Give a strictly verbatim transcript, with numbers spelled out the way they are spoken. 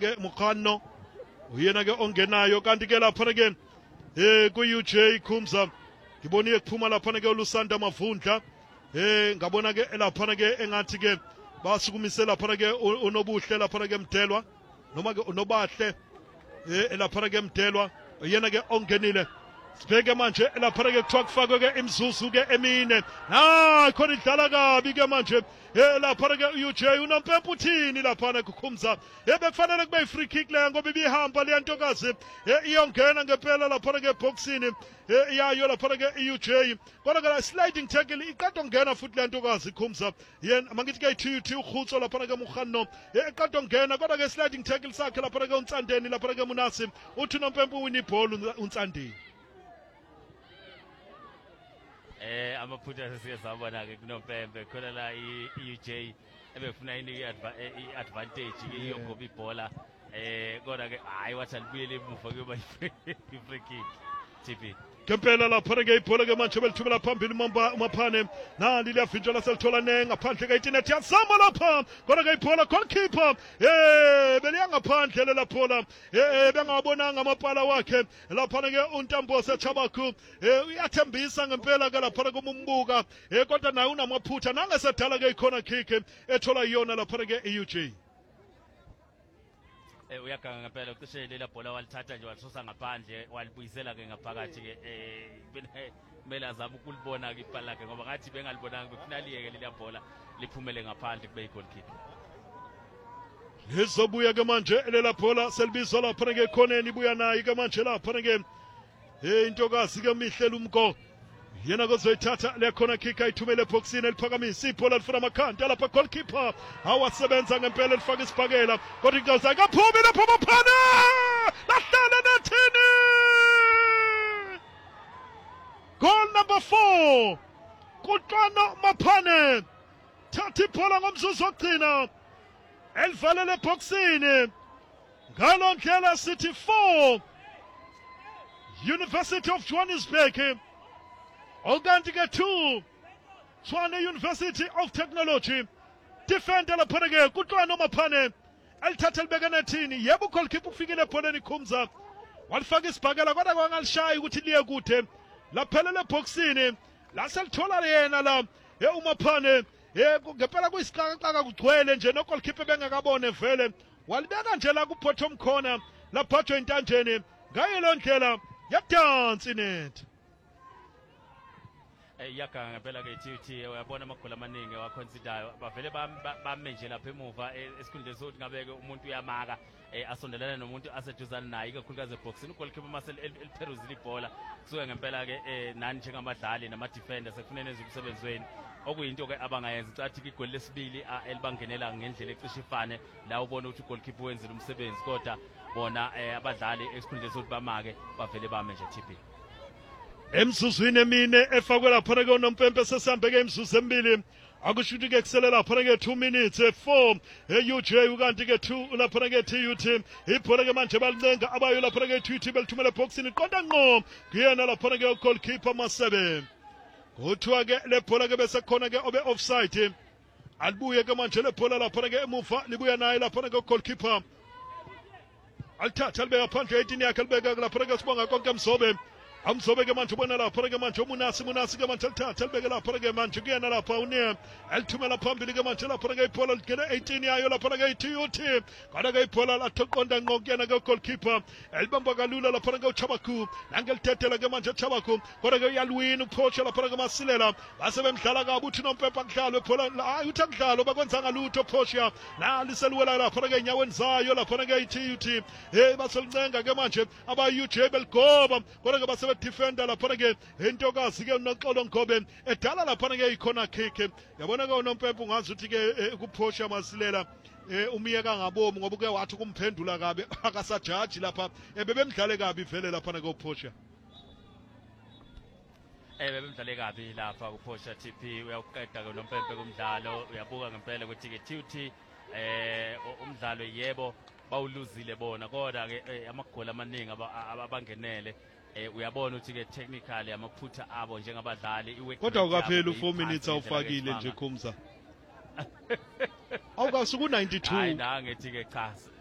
ke Mukhano uyena ke ongenayo kanti ke lapha ke eh ku U J Khumza ngiboniye kuphuma lapha ke uLusanda Mavundla eh ngabona ke lapha ke engathi ke basukumise lapha ke unobuhle lapha ke Mdelwa noma ke unobahle eh lapha ke Mdelwa uyena ke ongenile sibheke manje lapha ke kuthiwa kufakwe ke imzuzu ke emine ha khona idlala kabi ke manje eh lapha ke U J unompempe uthini lapha ke Khumza eh bekufanele kube free kick le ngoba ibihamba le ntokazi eh iyongena ngempela lapha ke boxini eh iyayo lapha ke U J kodwa ke sliding tackle iqeda ungena futhi le ntokazi Khumza yena mangithi ke T U T ukhutso lapha ke Mukhano eh iqeda ungena kodwa ke sliding tackle sakhe lapha ke uNtsandeni lapha ke Munasi uthi unompempe win ibhola uNtsandeni. Eh amaphutha sesiyazabona ke kunompempe khona la i-U J ebefuna ini i-advantage ke yogoba ibhola eh kodwa ke hayi wathi alibuyele emuva kuba i-free kick T P Kempela lapha ke ibhola ke manje belithumela phambili uMaphane nali liyavinjwa laselithola ngaphandle ke internet yasamba lapha kodwa ke ibhola goalkeeper eh beliyangaphandle le laphola eh bengabonanga amapala wakhe lapha ke uNtambose Chabaku eh uyathembisa ngempela ke lapha ke umbuka eh kodwa naye unamaphutha nangesedala ke ikhona kick ethola iyona lapha ke U J eh uyaganga ngempela ucishe lela bhola walithatha nje wasusa ngaphandle walibuyisela ke ngaphakathi ke eh kumele azame ukulibona ke ibhala lakhe ngoba ngathi bengalibonanga befuna liyeke lela bhola liphumele ngaphandle kube i-goal kick lizobuya ke manje lela bhola selibizwa lapha ke ekhoneni ibuya nayo ke manje lapha ke eh intokazi ke Mihlela Umgo yena kozoyithatha le khona kick ayithumele boxini eliphakamisa ibhola lifuna amakhanda lapha goalkeeper awasebenza ngempela elifaka isibhakela kodwa ingaza kaphumi lapha Maphane lahlala nathini goal number four Kutlwano Maphane thatha ibhola ngomzuzu wokugcina elivalele boxini ngalo ndlela City four University of Johannesburg Okanti ke two Tshwane University of Technology defender lapha ke Kutlwano Maphane elithatha libeka nethini yebo goalkeeper ufikile ebholeni Khumza walifaka isibhakela kodwa kwangalishaya ukuthi liye kude laphelele boxini la selithola yena la eh uMaphane eh ngempela kuyisiqhaqaqa kugcwele nje no goalkeeper bengakabone vele walibeka nje la ku bottom corner lapha entanjeni ngaye lo ndlela yadansi inet iyaganga ngempela ke T U T uyabona amagoli amaningi waconsider bavele bame nje lapha emuva esikhundleni sokuthi ngabe ke umuntu uyamaka asondelana nomuntu aseduzana naye ikakhulukazi eboxini ugoalkeeper masel elipheruzile ibhola kusuke ngempela ke nani njengamadlali nama defenders ekufuneka enze umsebenzi wenu okuyinto ke abangayenza cathi igoli lesibili elibangenela ngendlela ecishe ifane la ubona ukuthi ugoalkeeper wenzile umsebenzi kodwa bona abadlali esikhundleni sokuthi bamake bavele bame nje T P emzuzwini emine efakwe lapha ke unompempe sesihambeke imzuzu emibili akushuthi ke kusele lapha ke two minutes four e-U J ukanti ke two lapha ke T U T ibhola ke manje balincenga abayo lapha ke T U T belithumela boxini iqonda ngqo kuyena lapha ke goalkeeper Masebe kuthiwa ke le bhola ke bese khona ke obe offside alibuye ke manje le bhola lapha ke emuva libuya naye lapha ke goalkeeper alithatha libeka phandle etini yakhe libeka lapha ke sibonga konke Mzobe Amzobe ke manje ubona lapha ke manje uMunasi Munasi ke manje lithatha libeke lapha ke manje kuyena lapha une elithumela phambili ke manje lapha ke ibhola ligena eighteen yayo lapha ke T U T kada ke ibhola lathoqonda ngqo kuyena ke goalkeeper elibamba kalula lapha ke uChabaku nangelithetela ke manje Chabaku kodwa ke uyalwina uPorsche lapha ke Masilela base bemdlala kabi uthi nompempa kudlalwe ibhola hayi uthi akudlalo bakwenza ngalutho Porsche la liseluwela lapha ke enyaweni zayo lapha ke T U T hey baselincenga ke manje aba U J belgoba kodwa ke base defender lapha ke intokazi ke uNoxolo Ngobe edala lapha ke ikhona kick yabona ke unompempe ungazi ukuthi ke kuPorsche Masilela eh umiyeka ngabomu ngoba uke wathi kumphendula kabe akasajaji lapha ebebemdlale kabi vele lapha ke uPorsche eh bebemdlale kabi lapha kuPorsche T P uyaqeda ke unompempe kumdlalo uyabuka ngempela ukuthi ke T U T eh umdlalo yebo bawuluzile bona kodwa ke amagoli amaningi abangenele eh uyabona ukuthi ke technically amaphutha abo njengabadlali kodwa ukaphela u four minutes awufakile nje Khumza awukasuku ninety-two hayi nangethi ke cha